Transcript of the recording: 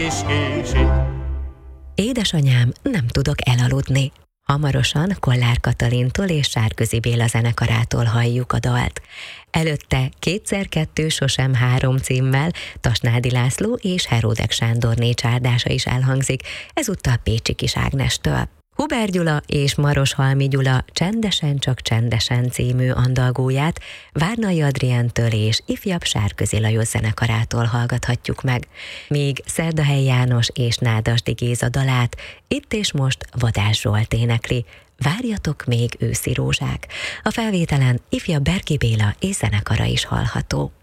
Édesanyám, nem tudok elaludni. Hamarosan Kollár Katalintól és Sárközi Béla zenekarától halljuk a dalt. Előtte 2x2 sosem 3 címmel Tasnádi László és Heródek Sándorné csárdása is elhangzik, ezúttal Pécsi Kis Ágnestől. Huber Gyula és Maroshalmi Gyula Csendesen csak csendesen című andalgóját Várnai Adrientől és ifjabb Sárközi Lajos zenekarától hallgathatjuk meg, míg Szerdahelyi János és Nádasdy Géza dalát itt és most Vadás Zsolt énekli, Várjatok még őszi rózsák. A felvételen ifjabb Berki Béla és zenekara is hallható.